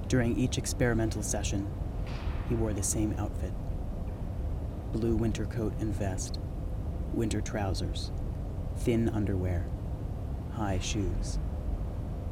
During each experimental session, he wore the same outfit: blue winter coat and vest, winter trousers, thin underwear, high shoes.